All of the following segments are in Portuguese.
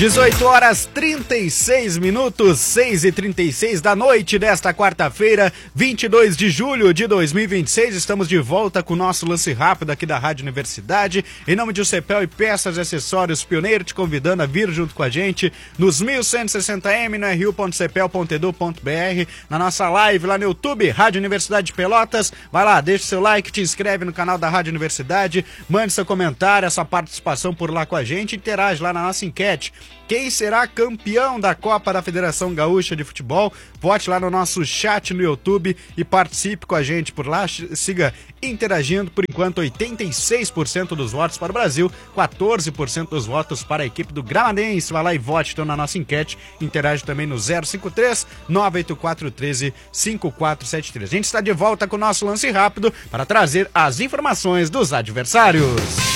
18 horas 36 minutos, 6h36 da noite desta quarta-feira, 22 de julho de 2026. Estamos de volta com o nosso lance rápido aqui da Rádio Universidade. Em nome de Cepel e Peças e Acessórios Pioneiro, te convidando a vir junto com a gente nos 1160M, no ru.cepel.edu.br, na nossa live lá no YouTube, Rádio Universidade de Pelotas. Vai lá, deixa seu like, te inscreve no canal da Rádio Universidade, mande seu comentário, essa participação por lá com a gente, interage lá na nossa enquete. Quem será campeão da Copa da Federação Gaúcha de Futebol? Vote lá no nosso chat no YouTube e participe com a gente por lá. Siga interagindo. Por enquanto, 86% dos votos para o Brasil, 14% dos votos para a equipe do Gramadense. Vai lá e vote então na nossa enquete. Interage também no 053 984 13 5473. A gente está de volta com o nosso lance rápido para trazer as informações dos adversários.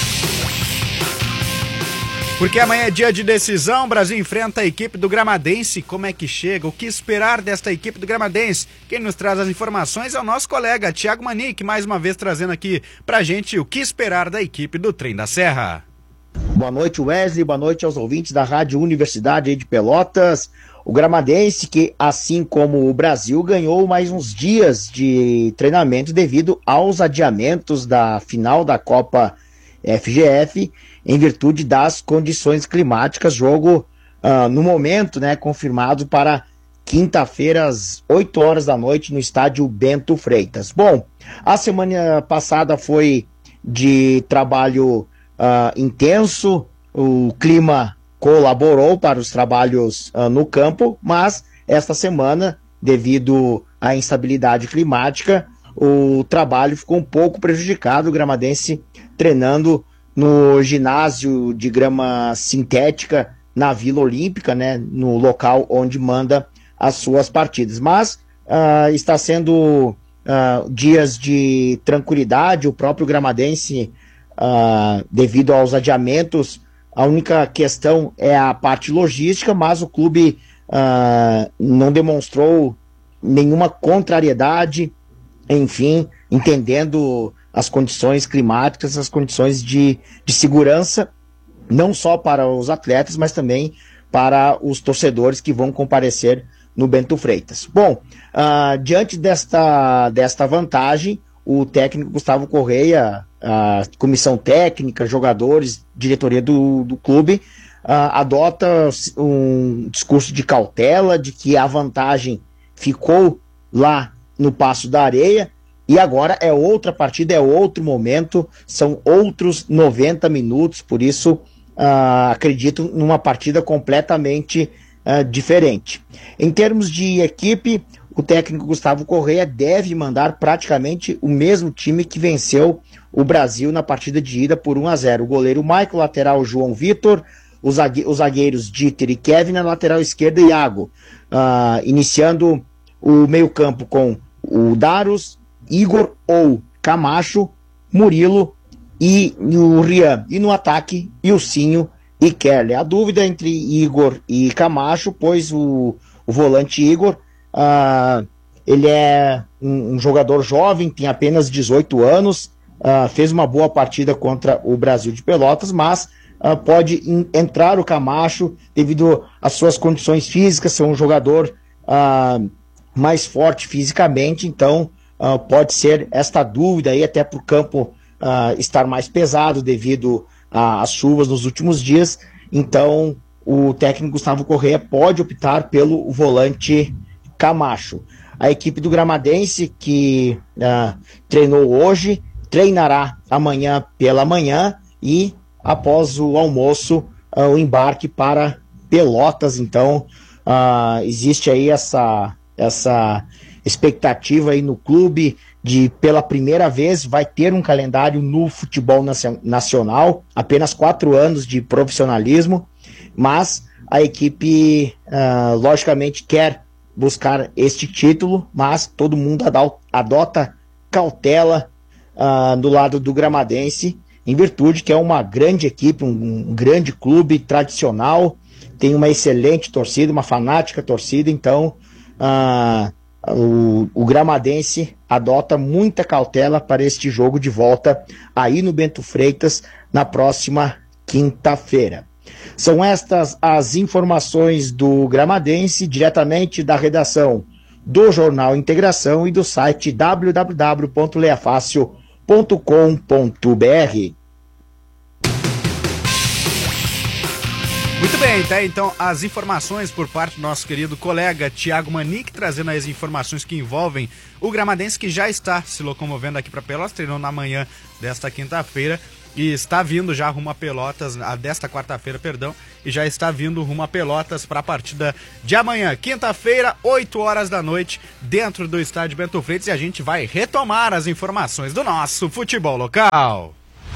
Porque amanhã é dia de decisão, o Brasil enfrenta a equipe do Gramadense. Como é que chega? O que esperar desta equipe do Gramadense? Quem nos traz as informações é o nosso colega Thiago Manique, mais uma vez trazendo aqui pra gente o que esperar da equipe do Trem da Serra. Boa noite, Wesley, boa noite aos ouvintes da Rádio Universidade de Pelotas. O Gramadense, que assim como o Brasil, ganhou mais uns dias de treinamento devido aos adiamentos da final da Copa FGF, em virtude das condições climáticas. Jogo, no momento, confirmado para quinta-feira, às 8 horas da noite, no estádio Bento Freitas. Bom, a semana passada foi de trabalho intenso, o clima colaborou para os trabalhos no campo, mas esta semana, devido à instabilidade climática, o trabalho ficou um pouco prejudicado. O Gramadense treinando no ginásio de grama sintética na Vila Olímpica, no local onde manda as suas partidas. Mas está sendo dias de tranquilidade. O próprio Gramadense, devido aos adiamentos, a única questão é a parte logística, mas o clube não demonstrou nenhuma contrariedade, enfim, entendendo as condições climáticas, as condições de segurança, não só para os atletas, mas também para os torcedores que vão comparecer no Bento Freitas. Bom, diante desta vantagem, o técnico Gustavo Correia, a comissão técnica, jogadores, diretoria do clube, adota um discurso de cautela, de que a vantagem ficou lá no Paço da Areia, e agora é outra partida, é outro momento, são outros 90 minutos, por isso acredito numa partida completamente diferente. Em termos de equipe, o técnico Gustavo Correia deve mandar praticamente o mesmo time que venceu o Brasil na partida de ida por 1-0. O goleiro Michael, lateral João Vitor, os zagueiros Dieter e Kevin, na lateral esquerda Iago, iniciando o meio-campo com o Daros, Igor ou Camacho, Murilo e o Rian. E no ataque, Ilcinho e Kerle. A dúvida entre Igor e Camacho, pois o volante Igor, ele é um jogador jovem, tem apenas 18 anos, fez uma boa partida contra o Brasil de Pelotas, mas pode entrar o Camacho devido às suas condições físicas, ser um jogador mais forte fisicamente, então pode ser esta dúvida aí, até por campo estar mais pesado devido às chuvas nos últimos dias. Então o técnico Gustavo Correia pode optar pelo volante Camacho. A equipe do Gramadense, que treinou hoje, treinará amanhã pela manhã e após o almoço o embarque para Pelotas. Então existe aí essa expectativa aí no clube de, pela primeira vez, vai ter um calendário no futebol nacional, apenas 4 anos de profissionalismo, mas a equipe logicamente quer buscar este título, mas todo mundo adota cautela do lado do Gramadense, em virtude que é uma grande equipe, um grande clube tradicional, tem uma excelente torcida, uma fanática torcida. Então o Gramadense adota muita cautela para este jogo de volta aí no Bento Freitas na próxima quinta-feira. São estas as informações do Gramadense, diretamente da redação do Jornal Integração e do site www.leafácil.com.br. Muito bem, tá? Então as informações por parte do nosso querido colega Thiago Manique, trazendo as informações que envolvem o Gramadense, que já está se locomovendo aqui para Pelotas, treinou na manhã desta quinta-feira e está vindo já rumo a Pelotas, desta quarta-feira, perdão, e já está vindo rumo a Pelotas para a partida de amanhã, quinta-feira, 8 horas da noite, dentro do estádio Bento Freitas, e a gente vai retomar as informações do nosso futebol local.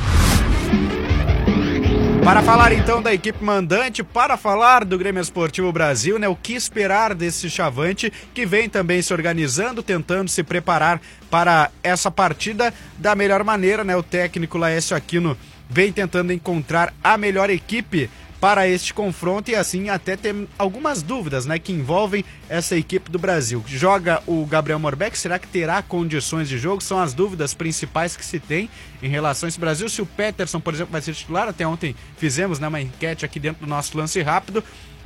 Para falar então da equipe mandante, para falar do Grêmio Esportivo Brasil, né, o que esperar desse Chavante, que vem também se organizando, tentando se preparar para essa partida da melhor maneira, né? O técnico Laércio Aquino vem tentando encontrar a melhor equipe para este confronto e assim até tem algumas dúvidas, né, que envolvem essa equipe do Brasil. Joga o Gabriel Morbeck, será que terá condições de jogo? São as dúvidas principais que se tem em relação a esse Brasil. Se o Peterson, por exemplo, vai ser titular, até ontem fizemos, né, uma enquete aqui dentro do nosso lance rápido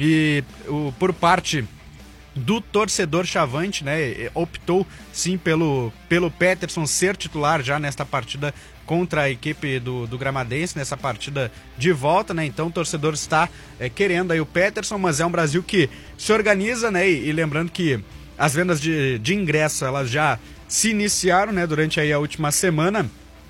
e por parte do torcedor Chavante, né, optou sim pelo Peterson ser titular já nesta partida contra a equipe do Gramadense, nessa partida de volta, né? Então o torcedor está querendo aí o Peterson, mas é um Brasil que se organiza, né? E lembrando que as vendas de ingresso, elas já se iniciaram, né, durante aí a última semana.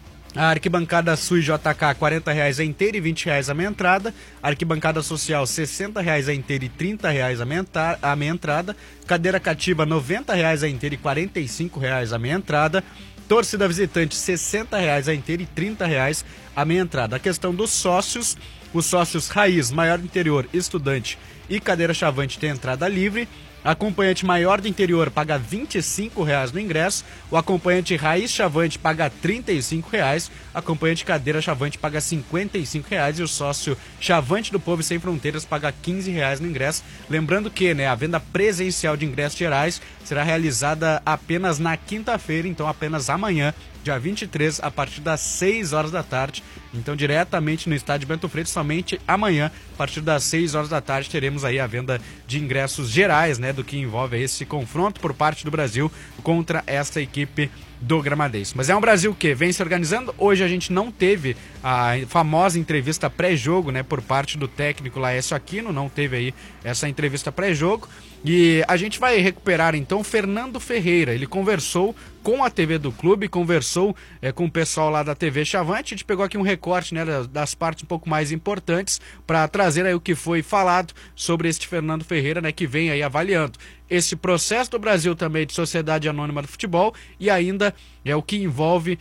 A arquibancada Sul JK, R$40 a inteira e R$20 a meia entrada. A arquibancada social, R$60 a inteira e R$30 a meia entrada. Cadeira cativa, R$90 a inteira e R$45 a meia entrada. Torcida visitante, R$60 a inteira e R$30 a meia entrada. A questão dos sócios, os sócios raiz, maior do interior, estudante e cadeira chavante tem entrada livre. Acompanhante maior do interior paga R$25 no ingresso. O acompanhante raiz chavante paga R$35. Acompanhante cadeira chavante paga R$55. E o sócio chavante do Povo Sem Fronteiras paga R$15 no ingresso. Lembrando que, né, a venda presencial de ingressos gerais será realizada apenas na quinta-feira, então apenas amanhã, dia 23, a partir das 6 horas da tarde. Então, diretamente no estádio Bento Freitas, somente amanhã, a partir das 6 horas da tarde, teremos aí a venda de ingressos gerais, né, do que envolve esse confronto por parte do Brasil contra essa equipe do Gramadense. Mas é um Brasil que vem se organizando. Hoje a gente não teve a famosa entrevista pré-jogo, né, por parte do técnico Laércio Aquino, não teve aí essa entrevista pré-jogo. E a gente vai recuperar então o Fernando Ferreira. Ele conversou com a TV do clube, conversou com o pessoal lá da TV Chavante. A gente pegou aqui um recorte, né, das partes um pouco mais importantes para trazer aí o que foi falado sobre este Fernando Ferreira, né, que vem aí avaliando esse processo do Brasil também de Sociedade Anônima do Futebol e ainda é o que envolve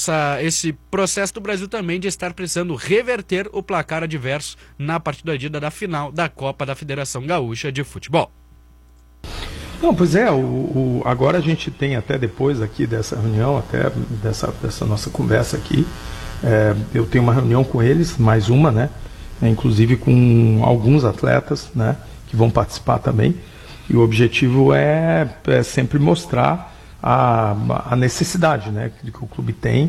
esse processo do Brasil também de estar precisando reverter o placar adverso na partida de ida da final da Copa da Federação Gaúcha de Futebol. Não, pois é, agora a gente tem até depois aqui dessa reunião, até dessa nossa conversa aqui, eu tenho uma reunião com eles, mais uma, né, inclusive com alguns atletas, né, que vão participar também, e o objetivo é sempre mostrar a necessidade, né, que o clube tem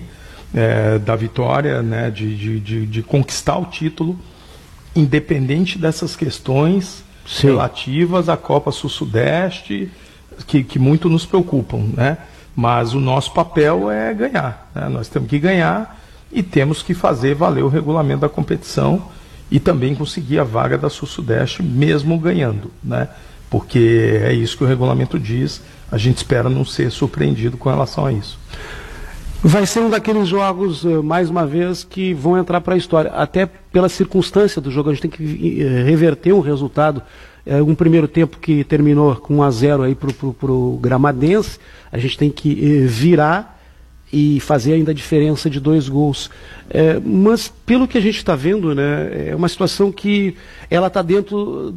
da vitória, né, de conquistar o título, independente dessas questões relativas à Copa Sul-Sudeste, que muito nos preocupam, né? Mas o nosso papel é ganhar, né? Nós temos que ganhar e temos que fazer valer o regulamento da competição e também conseguir a vaga da Sul-Sudeste mesmo ganhando, né? Porque é isso que o regulamento diz, a gente espera não ser surpreendido com relação a isso. Vai ser um daqueles jogos, mais uma vez, que vão entrar para a história. Até pela circunstância do jogo, a gente tem que reverter um resultado. Um primeiro tempo que terminou com 1-0 aí para o Gramadense. A gente tem que virar e fazer ainda a diferença de 2 gols. Mas pelo que a gente está vendo, né, é uma situação que ela está dentro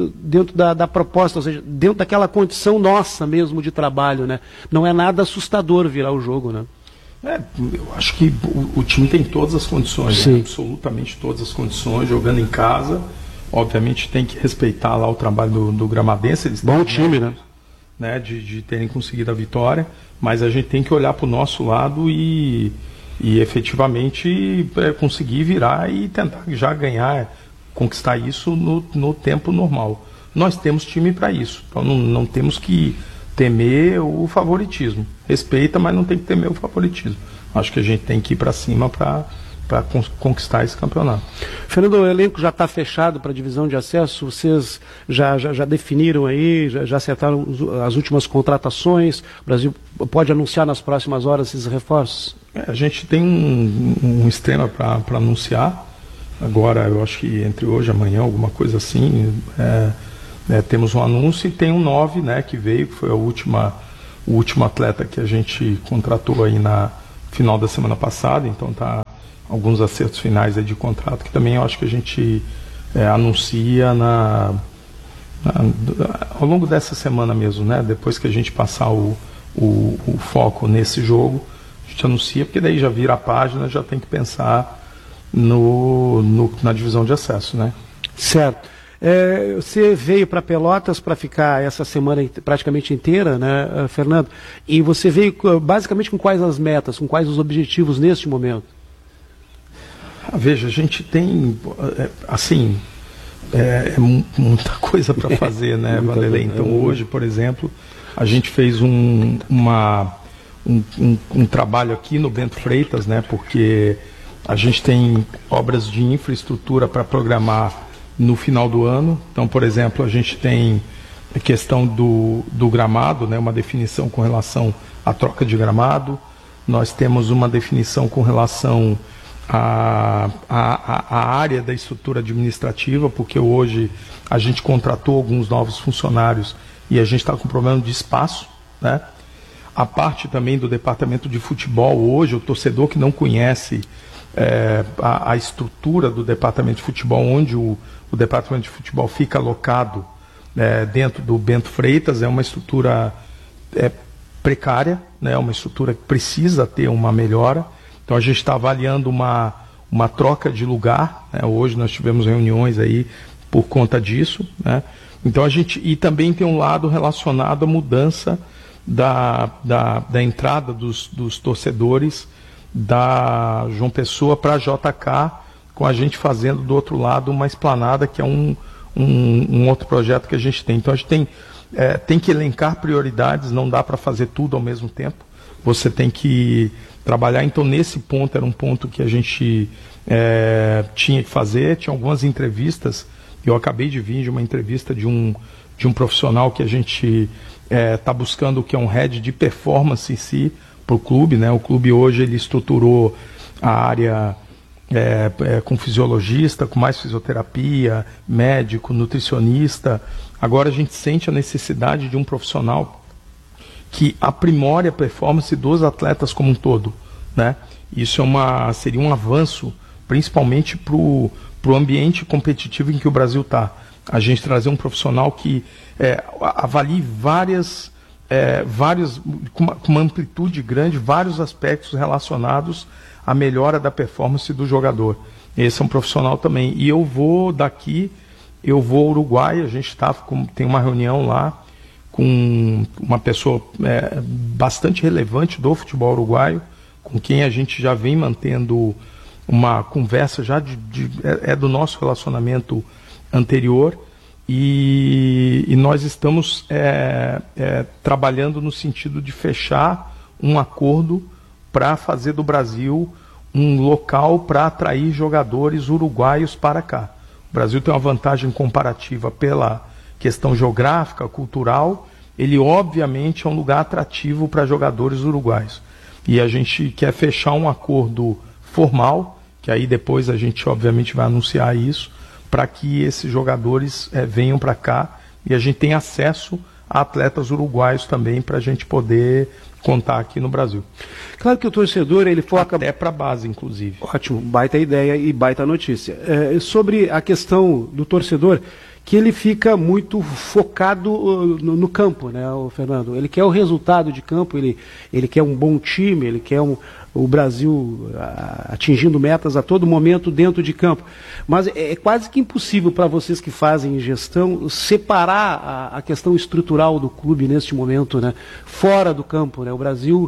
da proposta, ou seja, dentro daquela condição nossa mesmo de trabalho, né? Não é nada assustador virar o jogo, né? Eu acho que o time tem todas as condições, né? Absolutamente todas as condições, jogando em casa. Obviamente tem que respeitar lá o trabalho do Gramadense. Eles bom time, né? De terem conseguido a vitória, mas a gente tem que olhar para o nosso lado e efetivamente conseguir virar e tentar já ganhar conquistar isso no tempo normal. Nós temos time para isso, então não temos que temer o favoritismo. Respeita, mas não tem que temer o favoritismo. Acho que a gente tem que ir para cima para conquistar esse campeonato. Fernando, o elenco já está fechado para a divisão de acesso? Vocês já definiram aí, já acertaram as últimas contratações? O Brasil pode anunciar nas próximas horas esses reforços? A gente tem um extrema para anunciar. Agora, eu acho que entre hoje e amanhã, alguma coisa assim, temos um anúncio e tem um 9, né, que veio, que foi o último atleta que a gente contratou aí na final da semana passada, então tá alguns acertos finais aí de contrato, que também eu acho que a gente anuncia ao longo dessa semana mesmo, né, depois que a gente passar o foco nesse jogo, a gente anuncia, porque daí já vira a página, já tem que pensar na divisão de acesso, né? Certo. Você veio para Pelotas para ficar essa semana praticamente inteira, né, Fernando? E você veio basicamente com quais as metas, com quais os objetivos neste momento? Veja, a gente tem, muita coisa para fazer, né, Vanderlei? Então hoje, por exemplo, a gente fez um trabalho aqui no Bento Freitas, né, porque a gente tem obras de infraestrutura para programar no final do ano. Então, por exemplo, a gente tem a questão do gramado, né, uma definição com relação à troca de gramado. Nós temos uma definição com relação à área da estrutura administrativa, porque hoje a gente contratou alguns novos funcionários e a gente está com problema de espaço, né? A parte também do departamento de futebol, hoje o torcedor que não conhece a estrutura do departamento de futebol, onde o departamento de futebol fica alocado dentro do Bento Freitas, é uma estrutura precária, né, uma estrutura que precisa ter uma melhora. Então a gente está avaliando uma troca de lugar, né? Hoje nós tivemos reuniões aí por conta disso, né? Então e também tem um lado relacionado à mudança da entrada dos torcedores da João Pessoa para a JK, com a gente fazendo do outro lado uma esplanada, que é um outro projeto que a gente tem. Então a gente tem que elencar prioridades, não dá para fazer tudo ao mesmo tempo, você tem que trabalhar. Então nesse ponto era um ponto que a gente tinha que fazer. Tinha algumas entrevistas, eu acabei de vir de uma entrevista de um profissional que a gente está buscando, que é um head de performance em si para o clube, né? O clube hoje ele estruturou a área com fisiologista, com mais fisioterapia, médico, nutricionista. Agora a gente sente a necessidade de um profissional que aprimore a performance dos atletas como um todo, né? Isso seria um avanço, principalmente para o ambiente competitivo em que o Brasil está. A gente trazer um profissional que avalie com uma amplitude grande, vários aspectos relacionados à melhora da performance do jogador. Esse é um profissional também. E eu vou ao Uruguai, a gente tem uma reunião lá com uma pessoa bastante relevante do futebol uruguaio, com quem a gente já vem mantendo uma conversa já do nosso relacionamento anterior. E nós estamos trabalhando no sentido de fechar um acordo para fazer do Brasil um local para atrair jogadores uruguaios para cá. O Brasil tem uma vantagem comparativa pela questão geográfica, cultural. Ele obviamente é um lugar atrativo para jogadores uruguaios. E a gente quer fechar um acordo formal, que aí depois a gente obviamente vai anunciar isso, para que esses jogadores venham para cá e a gente tenha acesso a atletas uruguaios também, para a gente poder contar aqui no Brasil. Claro que o torcedor, ele foca... Até para a base, inclusive. Ótimo, baita ideia e baita notícia. Sobre a questão do torcedor, que ele fica muito focado no campo, né, o Fernando? Ele quer o resultado de campo, ele quer um bom time, ele quer o Brasil atingindo metas a todo momento dentro de campo. Mas é quase que impossível para vocês que fazem gestão separar a questão estrutural do clube neste momento, né, fora do campo, né? O Brasil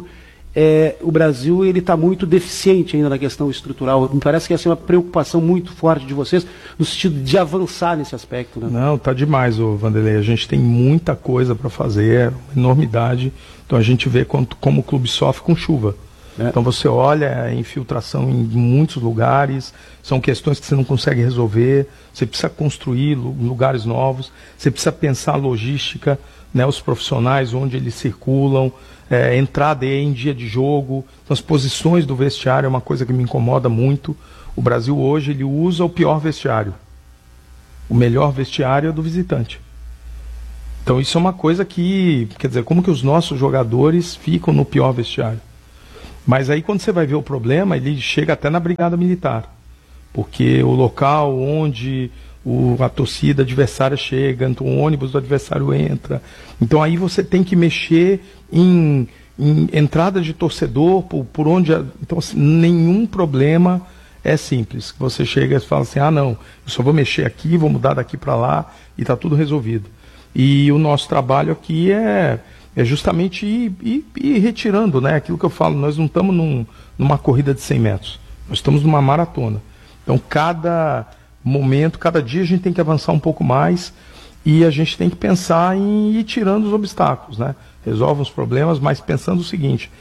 o Brasil está muito deficiente ainda na questão estrutural. Me parece que essa é uma preocupação muito forte de vocês, no sentido de avançar nesse aspecto. Né? Não, tá demais, Vanderlei. A gente tem muita coisa para fazer, uma enormidade. Então a gente vê como o clube sofre com chuva. Então você olha a infiltração em muitos lugares, são questões que você não consegue resolver, você precisa construir lugares novos, você precisa pensar a logística, né, os profissionais, onde eles circulam, entrada em dia de jogo, então, as posições do vestiário é uma coisa que me incomoda muito. O Brasil hoje ele usa o pior vestiário. O melhor vestiário é do visitante. Então isso é uma coisa que, quer dizer, como que os nossos jogadores ficam no pior vestiário? Mas aí quando você vai ver o problema, ele chega até na Brigada Militar. Porque o local onde a torcida adversária chega, então o ônibus do adversário entra. Então aí você tem que mexer em entrada de torcedor, por onde... Então assim, nenhum problema é simples. Você chega e fala assim, não, eu só vou mexer aqui, vou mudar daqui para lá e está tudo resolvido. E o nosso trabalho aqui é justamente ir retirando, né? Aquilo que eu falo, nós não estamos numa corrida de 100 metros, nós estamos numa maratona. Então cada momento, cada dia a gente tem que avançar um pouco mais e a gente tem que pensar em ir tirando os obstáculos, né? Resolve os problemas, mas pensando o seguinte,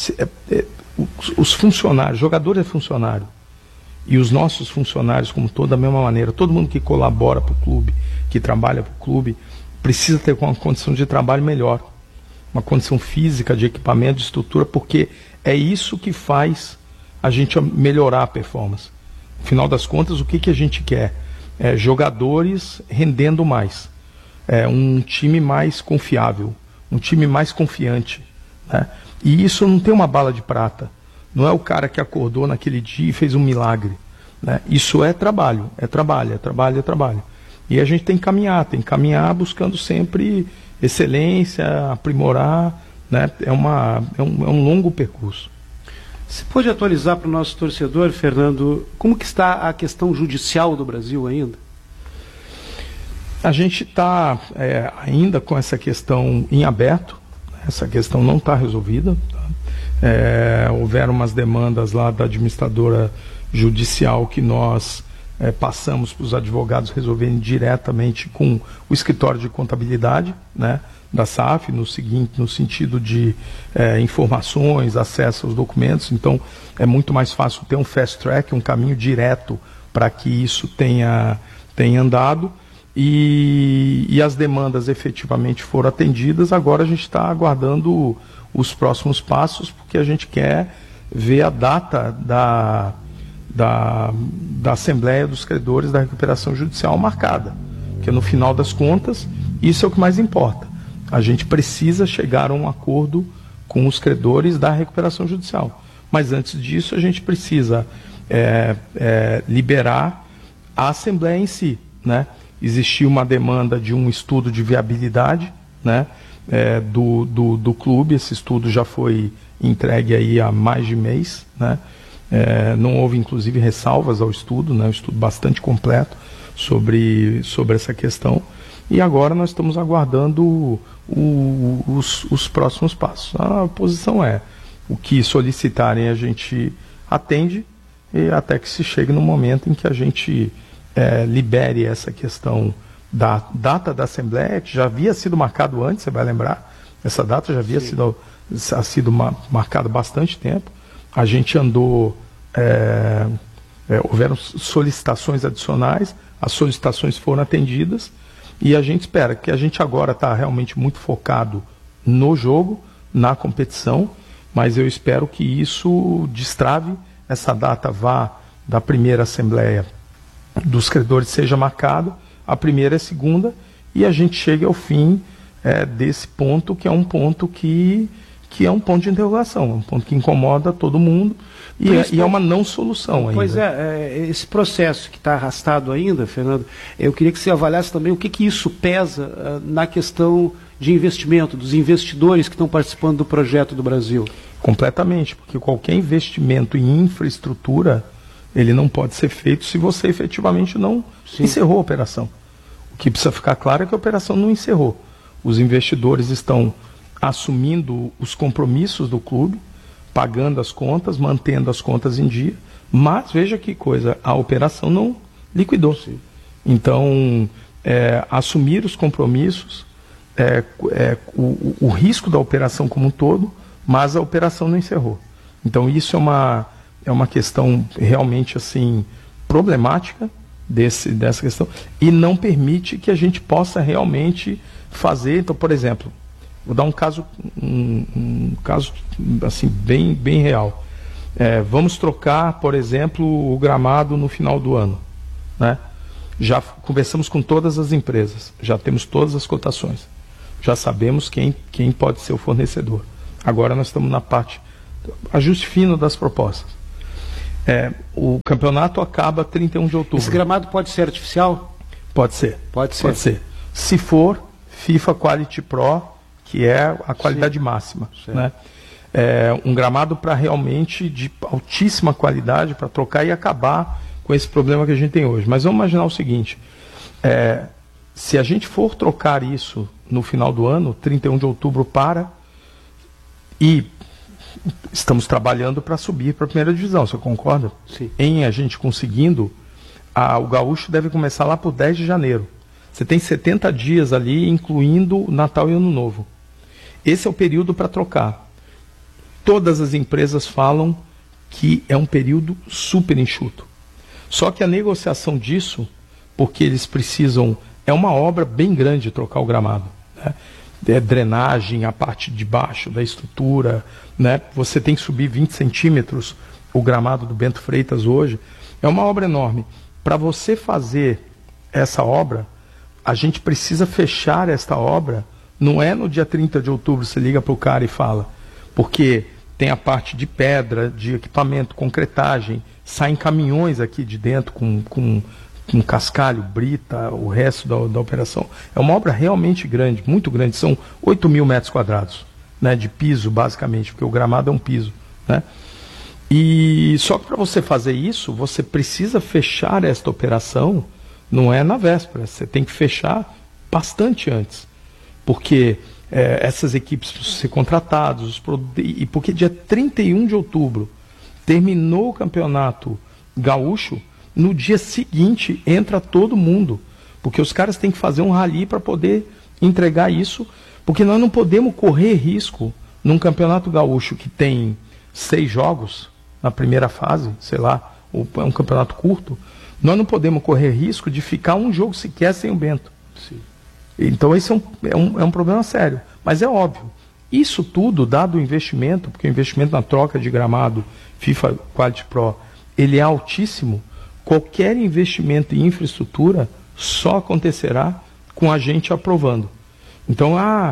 os funcionários, jogador é funcionário, e os nossos funcionários, como todos, da mesma maneira, todo mundo que colabora para o clube, que trabalha para o clube, precisa ter uma condição de trabalho melhor, uma condição física, de equipamento, de estrutura, porque é isso que faz a gente melhorar a performance. No final das contas, o que a gente quer? Jogadores rendendo mais, um time mais confiável, um time mais confiante, né? E isso não tem uma bala de prata, não é o cara que acordou naquele dia e fez um milagre, né? Isso é trabalho, é trabalho. E a gente tem que caminhar buscando sempre excelência, aprimorar, né? É um longo percurso. Você pode atualizar para o nosso torcedor, Fernando, como que está a questão judicial do Brasil ainda? A gente está ainda com essa questão em aberto, essa questão não está resolvida. Tá? Houveram umas demandas lá da administradora judicial que nós passamos para os advogados resolverem diretamente com o escritório de contabilidade, né, da SAF, no sentido de informações, acesso aos documentos. Então é muito mais fácil ter um fast track, um caminho direto para que isso tenha andado. E as demandas efetivamente foram atendidas. Agora a gente está aguardando os próximos passos, porque a gente quer ver a data da Assembleia dos Credores da Recuperação Judicial marcada, porque no final das contas isso é o que mais importa. A gente precisa chegar a um acordo com os credores da recuperação judicial, mas antes disso a gente precisa liberar a Assembleia em si, né? Existia uma demanda de um estudo de viabilidade, né, do clube. Esse estudo já foi entregue aí há mais de mês, né? Não houve inclusive ressalvas ao estudo, né? Um estudo bastante completo sobre essa questão, e agora nós estamos aguardando os próximos passos. A posição o que solicitarem a gente atende, e até que se chegue no momento em que a gente libere essa questão da data da Assembleia, que já havia sido marcado antes, você vai lembrar, essa data já havia sido marcada há bastante tempo. A gente andou, houveram solicitações adicionais, as solicitações foram atendidas, e a gente espera que a gente agora está realmente muito focado no jogo, na competição, mas eu espero que isso destrave, essa data da primeira Assembleia dos Credores seja marcada, a primeira e a segunda, e a gente chegue ao fim desse ponto, que é um ponto que é um ponto de interrogação, um ponto que incomoda todo mundo, e é uma não solução ainda. Pois esse processo que está arrastado ainda, Fernando, eu queria que você avaliasse também o que isso pesa na questão de investimento, dos investidores que estão participando do projeto do Brasil. Completamente, porque qualquer investimento em infraestrutura, ele não pode ser feito se você efetivamente não encerrou a operação. O que precisa ficar claro é que a operação não encerrou. Os investidores estão assumindo os compromissos do clube, pagando as contas, mantendo as contas em dia, mas veja que coisa, a operação não liquidou. Sim. Então, assumir os compromissos, o risco da operação como um todo, mas a operação não encerrou. Então, isso é uma questão realmente assim problemática dessa questão e não permite que a gente possa realmente fazer. Então, por exemplo, vou dar um caso assim bem real. Vamos trocar, por exemplo, o gramado no final do ano, né? Já conversamos com todas as empresas, já temos todas as cotações, já sabemos quem pode ser o fornecedor. Agora nós estamos na parte ajuste fino das propostas. O campeonato acaba 31 de outubro. Esse gramado pode ser artificial? Pode ser. Pode ser. Se for FIFA Quality Pro, que é a qualidade máxima, né? Um gramado para realmente de altíssima qualidade, para trocar e acabar com esse problema que a gente tem hoje. Mas vamos imaginar o seguinte, se a gente for trocar isso no final do ano, 31 de outubro e estamos trabalhando para subir para a primeira divisão, você concorda? Sim. Em a gente conseguindo, o Gaúcho deve começar lá por 10 de janeiro. Você tem 70 dias ali, incluindo Natal e Ano Novo. Esse é o período para trocar. Todas as empresas falam que é um período super enxuto. Só que a negociação disso, porque eles precisam, é uma obra bem grande trocar o gramado, né? Drenagem, a parte de baixo da estrutura, né? Você tem que subir 20 centímetros o gramado do Bento Freitas hoje. É uma obra enorme. Para você fazer essa obra, a gente precisa fechar esta obra. Não é no dia 30 de outubro você liga para o cara e fala, porque tem a parte de pedra, de equipamento, concretagem, saem caminhões aqui de dentro com cascalho, brita, o resto da operação. É uma obra realmente grande, muito grande, são 8.000 metros quadrados, né, de piso, basicamente, porque o gramado é um piso, né? E só que para você fazer isso, você precisa fechar esta operação, não é na véspera, você tem que fechar bastante antes, porque essas equipes precisam ser contratadas, e porque dia 31 de outubro terminou o campeonato gaúcho, no dia seguinte entra todo mundo, porque os caras têm que fazer um rally para poder entregar isso, porque nós não podemos correr risco num campeonato gaúcho que tem 6 jogos na primeira fase, sei lá, ou é um campeonato curto, nós não podemos correr risco de ficar um jogo sequer sem o Bento. Sim. Então esse é um problema sério, mas é óbvio, isso tudo dado o investimento, porque o investimento na troca de gramado FIFA Quality Pro, ele é altíssimo. Qualquer investimento em infraestrutura só acontecerá com a gente aprovando. Então,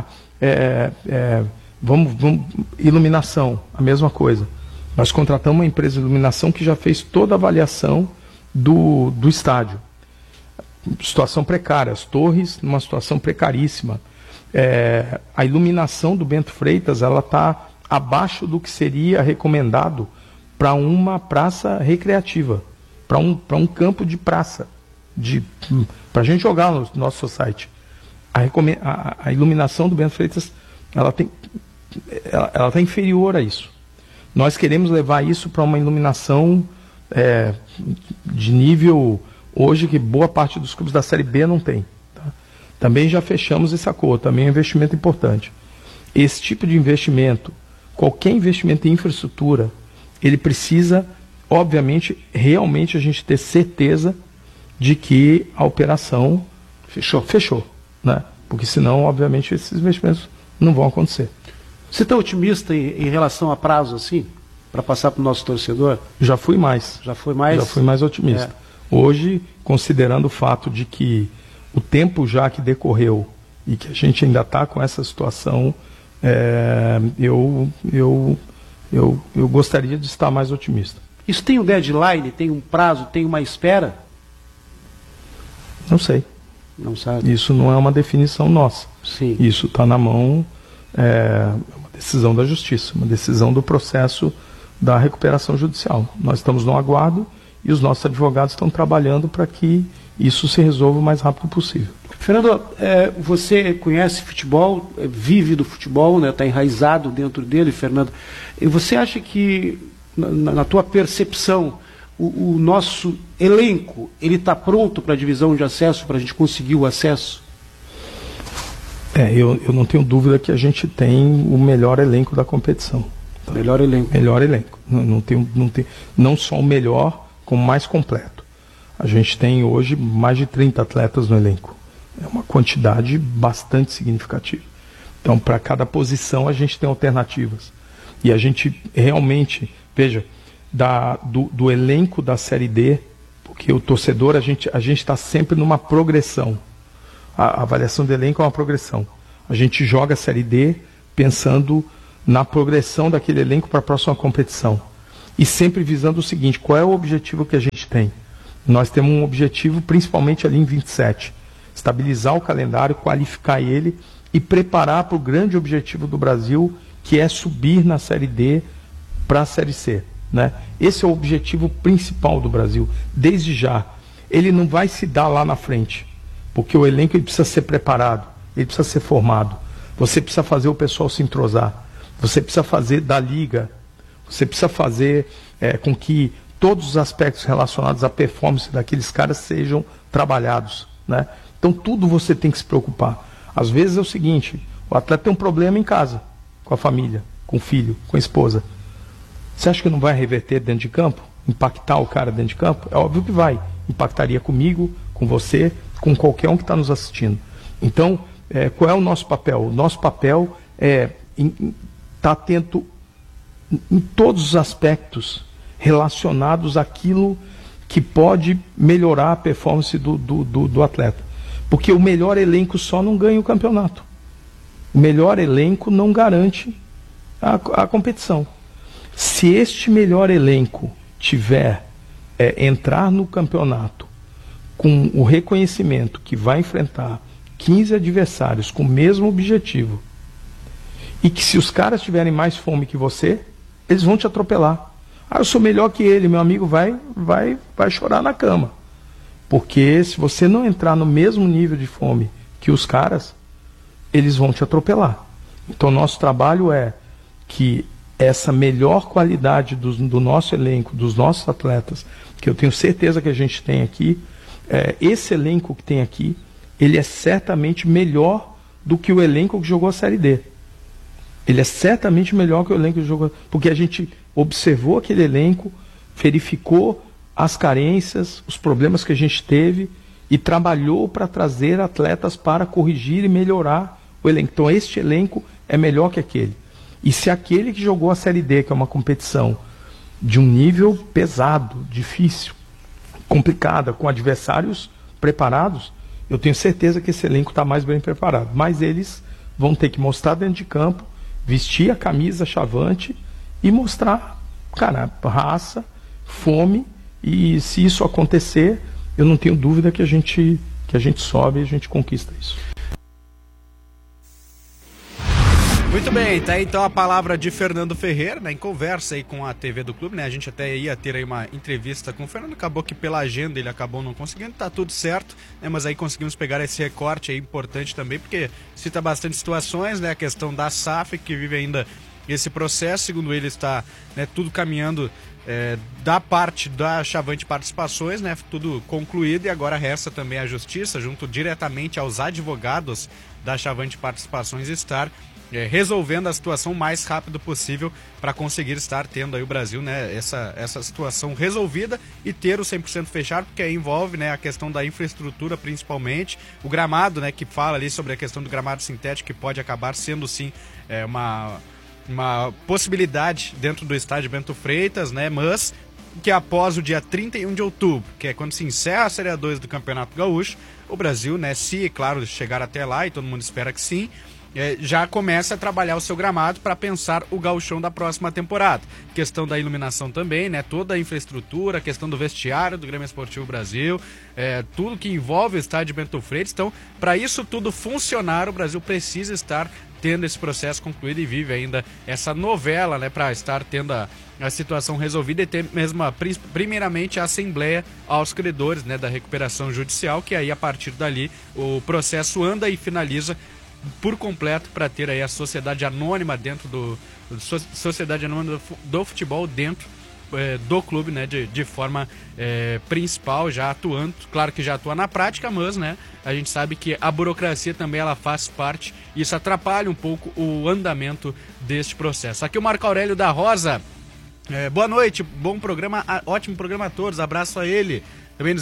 vamos iluminação, a mesma coisa. Nós contratamos uma empresa de iluminação que já fez toda a avaliação do estádio. Situação precária, as torres numa situação precaríssima. A iluminação do Bento Freitas, ela está abaixo do que seria recomendado para uma praça recreativa, para um campo de praça, para a gente jogar no nosso site. A iluminação do Bento Freitas, ela está inferior a isso. Nós queremos levar isso para uma iluminação de nível, hoje, que boa parte dos clubes da Série B não tem. Tá? Também já fechamos esse acordo, também é um investimento importante. Esse tipo de investimento, qualquer investimento em infraestrutura, ele precisa, obviamente, realmente a gente ter certeza de que a operação fechou, né? Porque senão, obviamente, esses investimentos não vão acontecer. Você está otimista em relação a prazo, assim, para passar para o nosso torcedor? Já fui mais. Já foi mais? Já fui mais otimista. Hoje, considerando o fato de que o tempo já que decorreu e que a gente ainda está com essa situação, eu gostaria de estar mais otimista. Isso tem um deadline, tem um prazo, tem uma espera? Não sei. Não sabe? Isso não é uma definição nossa. Sim. Isso está na mão, uma decisão da Justiça, uma decisão do processo da recuperação judicial. Nós estamos no aguardo e os nossos advogados estão trabalhando para que isso se resolva o mais rápido possível. Fernando, você conhece futebol, vive do futebol, né? Está enraizado dentro dele, Fernando. E você acha que, na tua percepção, o nosso elenco, ele está pronto para a divisão de acesso, para a gente conseguir o acesso? Eu não tenho dúvida que a gente tem o melhor elenco da competição. Tá? Melhor elenco. Melhor elenco. Não só o melhor, como o mais completo. A gente tem hoje mais de 30 atletas no elenco. É uma quantidade bastante significativa. Então, para cada posição, a gente tem alternativas. E a gente realmente, veja, do elenco da Série D, porque o torcedor, a gente está sempre numa progressão. A avaliação do elenco é uma progressão. A gente joga a Série D pensando na progressão daquele elenco para a próxima competição. E sempre visando o seguinte, qual é o objetivo que a gente tem? Nós temos um objetivo, principalmente ali em 27, estabilizar o calendário, qualificar ele e preparar para o grande objetivo do Brasil, que é subir na Série D para a Série C. Né? Esse é o objetivo principal do Brasil, desde já. Ele não vai se dar lá na frente, porque o elenco ele precisa ser preparado, ele precisa ser formado. Você precisa fazer o pessoal se entrosar, você precisa fazer da liga, você precisa fazer com que todos os aspectos relacionados à performance daqueles caras sejam trabalhados. Né? Então tudo você tem que se preocupar. Às vezes é o seguinte, o atleta tem um problema em casa, com a família, com o filho, com a esposa. Você acha que não vai reverter dentro de campo? Impactar o cara dentro de campo? É óbvio que vai. Impactaria comigo, com você, com qualquer um que está nos assistindo. Então, qual é o nosso papel? O nosso papel é estar atento em todos os aspectos relacionados àquilo que pode melhorar a performance do atleta. Porque o melhor elenco só não ganha o campeonato. O melhor elenco não garante a competição. Se este melhor elenco tiver entrar no campeonato com o reconhecimento que vai enfrentar 15 adversários com o mesmo objetivo, e que se os caras tiverem mais fome que você, eles vão te atropelar. Eu sou melhor que ele, meu amigo vai chorar na cama. Porque se você não entrar no mesmo nível de fome que os caras, eles vão te atropelar. Então nosso trabalho é que essa melhor qualidade do nosso elenco, dos nossos atletas, que eu tenho certeza que a gente tem aqui, esse elenco que tem aqui, ele é certamente melhor do que o elenco que jogou a Série D. Ele é certamente melhor que o elenco que jogou, porque a gente observou aquele elenco, verificou as carências, os problemas que a gente teve e trabalhou para trazer atletas para corrigir e melhorar o elenco. Então este elenco é melhor que aquele. E se aquele que jogou a Série D, que é uma competição de um nível pesado, difícil, complicada, com adversários preparados, eu tenho certeza que esse elenco está mais bem preparado. Mas eles vão ter que mostrar dentro de campo, vestir a camisa Chavante e mostrar, cara, raça, fome. E se isso acontecer, eu não tenho dúvida que a gente sobe e a gente conquista isso. Muito bem, tá aí então a palavra de Fernando Ferreira, né, em conversa aí com a TV do clube, né, a gente até ia ter aí uma entrevista com o Fernando, acabou que pela agenda ele acabou não conseguindo, tá tudo certo, né, mas aí conseguimos pegar esse recorte aí importante também, porque cita bastante situações, né, a questão da SAF, que vive ainda esse processo, segundo ele está, né, tudo caminhando da parte da Chavante Participações, né, tudo concluído, e agora resta também a Justiça, junto diretamente aos advogados da Chavante Participações, estar resolvendo a situação o mais rápido possível para conseguir estar tendo aí o Brasil, né, essa situação resolvida e ter o 100% fechado, porque aí envolve, né, a questão da infraestrutura principalmente, o gramado, né, que fala ali sobre a questão do gramado sintético, que pode acabar sendo sim uma possibilidade dentro do estádio Bento Freitas, né, mas que após o dia 31 de outubro, que é quando se encerra a Série 2 do Campeonato Gaúcho, o Brasil, né, se, claro, chegar até lá, e todo mundo espera que sim, já começa a trabalhar o seu gramado para pensar o gauchão da próxima temporada. Questão da iluminação também, né? Toda a infraestrutura, a questão do vestiário do Grêmio Esportivo Brasil, tudo que envolve o estádio Bento Freitas. Então, para isso tudo funcionar, o Brasil precisa estar tendo esse processo concluído e vive ainda essa novela, né, para estar tendo a situação resolvida e ter mesmo primeiramente a assembleia aos credores, né, da recuperação judicial, que aí a partir dali o processo anda e finaliza por completo para ter aí a sociedade anônima dentro sociedade anônima do futebol dentro do clube, né, de forma principal, já atuando. Claro que já atua na prática, mas, né, a gente sabe que a burocracia também ela faz parte e isso atrapalha um pouco o andamento deste processo. Aqui o Marco Aurélio da Rosa. Boa noite, bom programa, ótimo programa a todos, abraço a ele. Também no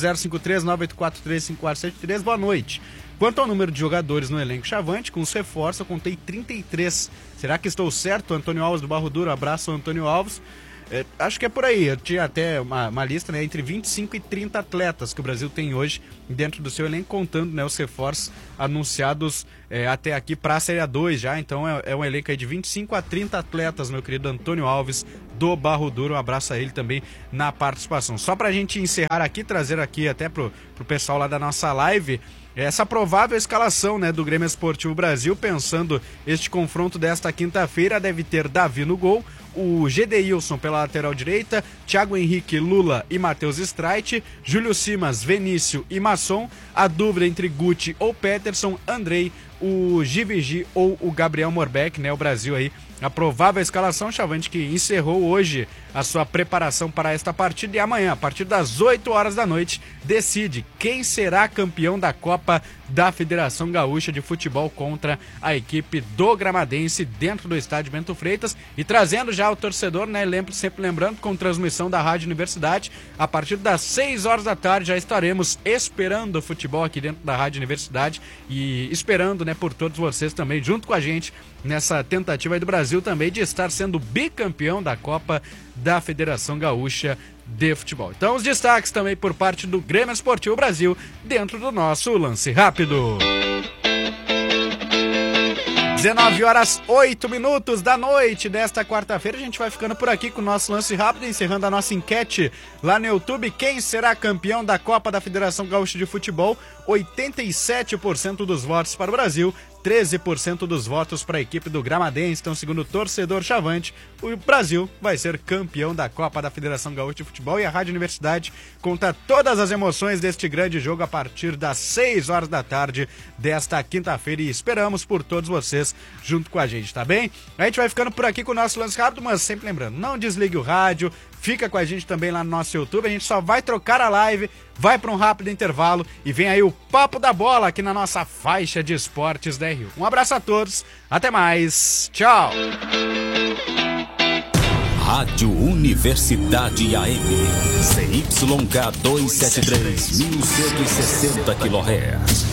053-9843-5473, boa noite. Quanto ao número de jogadores no elenco Chavante, com os reforços eu contei 33. Será que estou certo? Antônio Alves do Barro Duro, abraço Antônio Alves. Acho que é por aí, eu tinha até uma lista, né, entre 25 e 30 atletas que o Brasil tem hoje dentro do seu elenco, contando, né, os reforços anunciados até aqui para a Série A2 já, então é um elenco aí de 25 a 30 atletas, meu querido Antônio Alves do Barro Duro, um abraço a ele também na participação. Só para a gente encerrar aqui, trazer aqui até pro pessoal lá da nossa live, essa provável escalação, né, do Grêmio Esportivo Brasil, pensando este confronto desta quinta-feira, deve ter Davi no gol, o Gedeilson pela lateral direita, Thiago Henrique, Lula e Matheus Streit, Júlio Simas, Vinícius e Masson, a dúvida entre Guti ou Peterson, Andrei, o Givigi ou o Gabriel Morbeck, né, o Brasil aí, a provável escalação, Chavante, que encerrou hoje a sua preparação para esta partida e amanhã, a partir das 8 horas da noite, decide quem será campeão da Copa da Federação Gaúcha de Futebol contra a equipe do Gramadense dentro do estádio Bento Freitas e trazendo já o torcedor, né, sempre lembrando, com transmissão da Rádio Universidade, a partir das 6 horas da tarde já estaremos esperando o futebol aqui dentro da Rádio Universidade e esperando, né, por todos vocês também, junto com a gente, nessa tentativa aí do Brasil também de estar sendo bicampeão da Copa da Federação Gaúcha de Futebol. Então os destaques também por parte do Grêmio Esportivo Brasil dentro do nosso Lance Rápido. 19 horas 8 minutos da noite desta quarta-feira. A gente vai ficando por aqui com o nosso Lance Rápido, encerrando a nossa enquete lá no YouTube. Quem será campeão da Copa da Federação Gaúcha de Futebol? 87% dos votos para o Brasil, 13% dos votos para a equipe do Gramadense. Então, segundo o torcedor Chavante, o Brasil vai ser campeão da Copa da Federação Gaúcha de Futebol e a Rádio Universidade conta todas as emoções deste grande jogo a partir das 6 horas da tarde desta quinta-feira e esperamos por todos vocês junto com a gente, tá bem? A gente vai ficando por aqui com o nosso Lance Rápido, mas sempre lembrando, não desligue o rádio, fica com a gente também lá no nosso YouTube, a gente só vai trocar a live, vai para um rápido intervalo e vem aí o Papo da Bola aqui na nossa faixa de esportes da RU. Um abraço a todos, até mais, tchau! Rádio Universidade AM, CYK 273, 1160 kHz.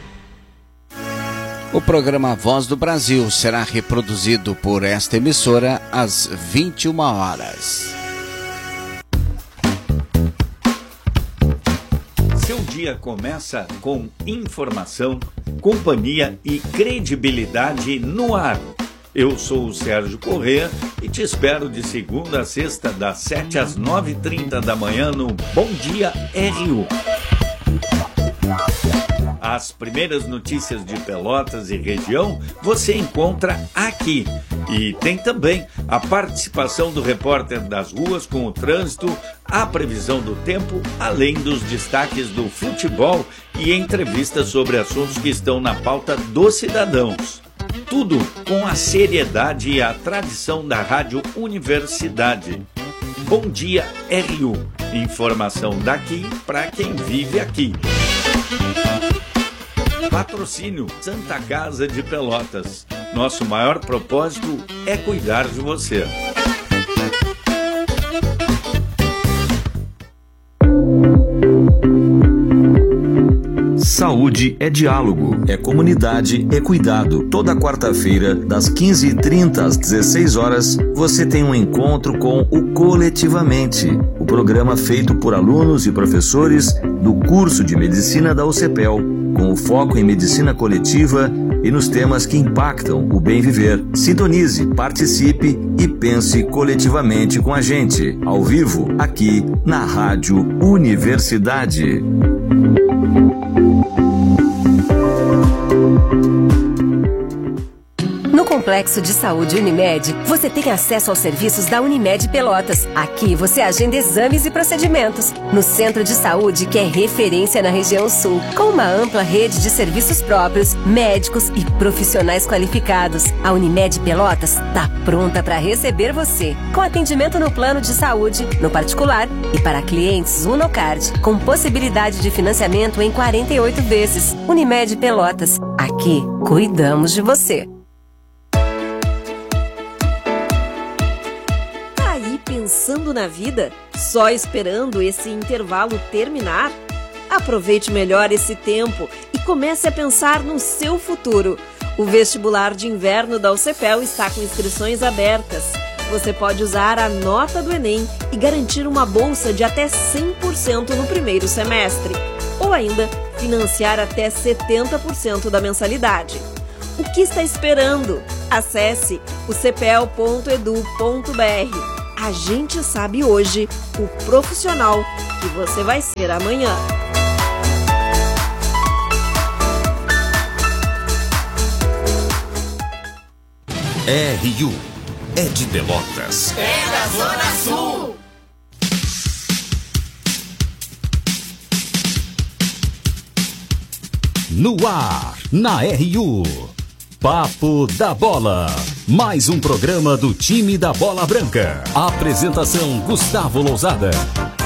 O programa Voz do Brasil será reproduzido por esta emissora às 21 horas. Seu dia começa com informação, companhia e credibilidade no ar. Eu sou o Sérgio Corrêa e te espero de segunda a sexta, das 7 às 9h30 da manhã no Bom Dia RU. As primeiras notícias de Pelotas e região você encontra aqui. E tem também a participação do repórter das ruas com o trânsito, a previsão do tempo, além dos destaques do futebol e entrevistas sobre assuntos que estão na pauta dos cidadãos. Tudo com a seriedade e a tradição da Rádio Universidade. Bom Dia RU. Informação daqui para quem vive aqui. Patrocínio Santa Casa de Pelotas. Nosso maior propósito é cuidar de você. Saúde é diálogo, é comunidade, é cuidado. Toda quarta-feira, das 15h30 às 16 horas, você tem um encontro com o Coletivamente, o programa feito por alunos e professores do curso de Medicina da UCPEL, com o foco em medicina coletiva e nos temas que impactam o bem viver. Sintonize, participe e pense coletivamente com a gente, ao vivo, aqui na Rádio Universidade. Complexo de Saúde Unimed, você tem acesso aos serviços da Unimed Pelotas. Aqui você agenda exames e procedimentos. No centro de saúde que é referência na região sul, com uma ampla rede de serviços próprios, médicos e profissionais qualificados. A Unimed Pelotas está pronta para receber você, com atendimento no plano de saúde, no particular e para clientes Unocard, com possibilidade de financiamento em 48 vezes. Unimed Pelotas, aqui cuidamos de você. Tá aí pensando na vida? Só esperando esse intervalo terminar? Aproveite melhor esse tempo e comece a pensar no seu futuro. O vestibular de inverno da UCPEL está com inscrições abertas. Você pode usar a nota do Enem e garantir uma bolsa de até 100% no primeiro semestre. Ou ainda, financiar até 70% da mensalidade. O que está esperando? Acesse o cepel.edu.br. A gente sabe hoje o profissional que você vai ser amanhã. RU é de Pelotas. É da Zona Sul. No ar, na RU. Papo da Bola. Mais um programa do time da Bola Branca. Apresentação Gustavo Lousada.